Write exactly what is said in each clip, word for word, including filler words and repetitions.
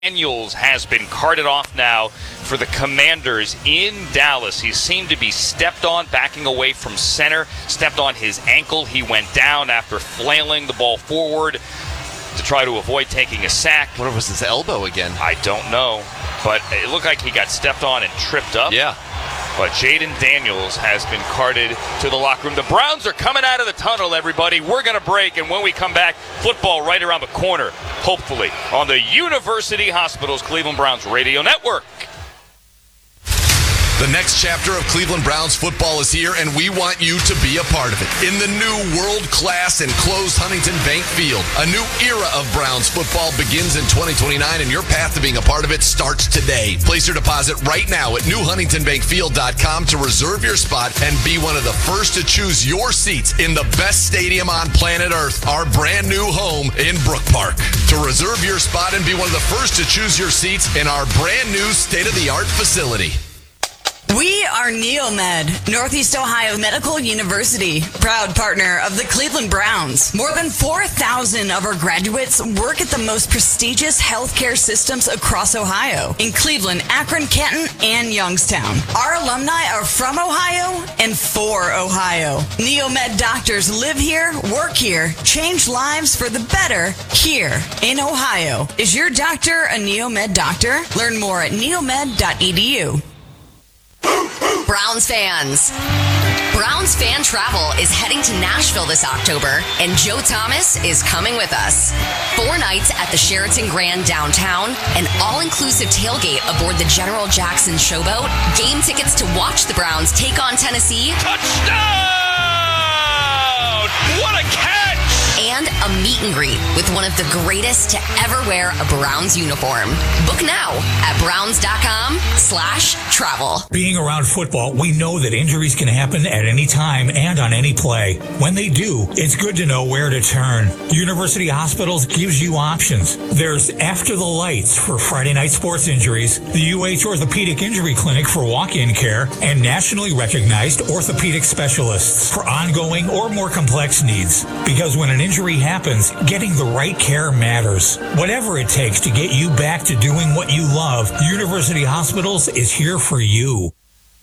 Daniels has been carted off now for the Commanders in Dallas. He seemed to be stepped on, backing away from center, stepped on his ankle. He went down after flailing the ball forward to try to avoid taking a sack. What was his elbow again? I don't know, but it looked like he got stepped on and tripped up. Yeah. But Jaden Daniels has been carted to the locker room. The Browns are coming out of the tunnel, everybody. We're going to break, and when we come back, football right around the corner, hopefully, on the University Hospitals Cleveland Browns Radio Network. The next chapter of Cleveland Browns football is here, and we want you to be a part of it. In the new world-class enclosed Huntington Bank Field, a new era of Browns football begins in twenty twenty-nine, and your path to being a part of it starts today. Place your deposit right now at new huntington bank field dot com to reserve your spot and be one of the first to choose your seats in the best stadium on planet Earth, our brand new home in Brook Park. To reserve your spot and be one of the first to choose your seats in our brand new state-of-the-art facility. We are Neomed, Northeast Ohio Medical University, proud partner of the Cleveland Browns. More than four thousand of our graduates work at the most prestigious healthcare systems across Ohio, in Cleveland, Akron, Canton, and Youngstown. Our alumni are from Ohio and for Ohio. Neomed doctors live here, work here, change lives for the better here in Ohio. Is your doctor a Neomed doctor? Learn more at neomed dot e d u. Browns fans. Browns Fan Travel is heading to Nashville this October, and Joe Thomas is coming with us. Four nights at the Sheraton Grand downtown, an all-inclusive tailgate aboard the General Jackson Showboat, game tickets to watch the Browns take on Tennessee. Touchdown! What a catch! And a meet and greet with one of the greatest to ever wear a Browns uniform. Book now at browns.com slash travel. Being around football, we know that injuries can happen at any time and on any play. When they do, it's good to know where to turn. University Hospitals gives you options. There's After the Lights for Friday night sports injuries, the U H Orthopedic Injury Clinic for walk-in care, and nationally recognized orthopedic specialists for ongoing or more complex needs. Because when an injury happens, getting the right care matters. Whatever it takes to get you back to doing what you love, University Hospitals is here for you.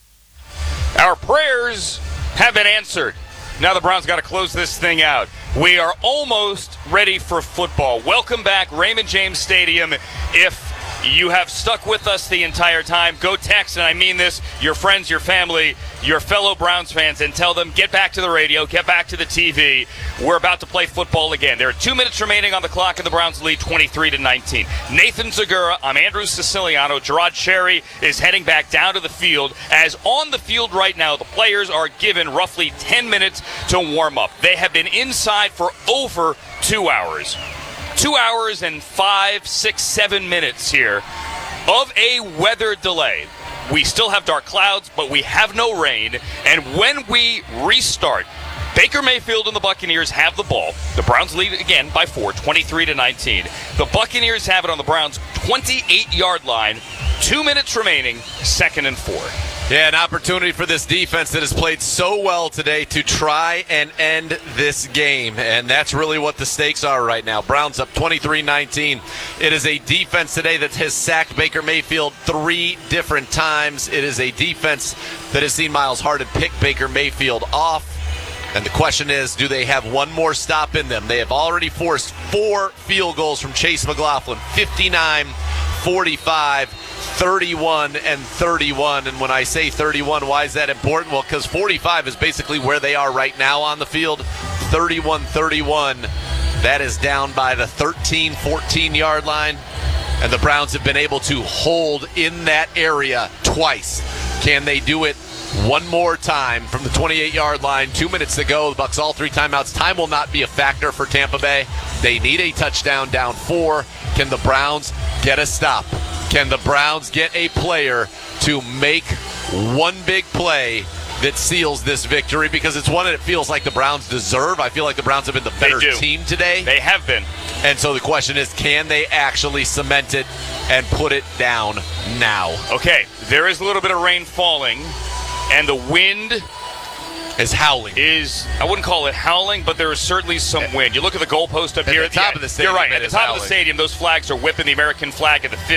Our prayers have been answered. Now the Browns got to close this thing out. We are almost ready for football. Welcome back, Raymond James Stadium. If you have stuck with us the entire time, go text, and I mean this, your friends, your family, your fellow Browns fans, and tell them, get back to the radio, get back to the T V. We're about to play football again. There are two minutes remaining on the clock, and the Browns lead twenty-three to nineteen. Nathan Zagura, I'm Andrew Siciliano. Gerard Cherry is heading back down to the field, as on the field right now, the players are given roughly ten minutes to warm up. They have been inside for over two hours. Two hours and five, six, seven minutes here of a weather delay. We still have dark clouds, but we have no rain. And when we restart, Baker Mayfield and the Buccaneers have the ball. The Browns lead again by four, twenty-three to nineteen. The Buccaneers have it on the Browns' twenty-eight-yard line. Two minutes remaining, second and four. Yeah, an opportunity for this defense that has played so well today to try and end this game. And that's really what the stakes are right now. Browns up twenty-three nineteen. It is a defense today that has sacked Baker Mayfield three different times. It is a defense that has seen Miles Harden pick Baker Mayfield off. And the question is, do they have one more stop in them? They have already forced four field goals from Chase McLaughlin, fifty-nine, forty-five, thirty-one, and thirty-one. And when I say thirty-one, why is that important? Well, because forty-five is basically where they are right now on the field. thirty-one thirty-one, that is down by the thirteen, fourteen-yard line. And the Browns have been able to hold in that area twice. Can they do it one more time from the twenty-eight-yard line? Two minutes to go. The Bucs all three timeouts. Time will not be a factor for Tampa Bay. They need a touchdown, down four. Can the Browns get a stop? Can the Browns get a player to make one big play that seals this victory? Because it's one that it feels like the Browns deserve. I feel like the Browns have been the better team today. They have been. And so the question is, can they actually cement it and put it down now? Okay, there is a little bit of rain falling, and the wind Is howling. Is I wouldn't call it howling, but there is certainly some wind. You look at the goalpost up At here the top yeah, of the stadium, You're right. it At the is top howling. of the stadium, those flags are whipping the American flag at the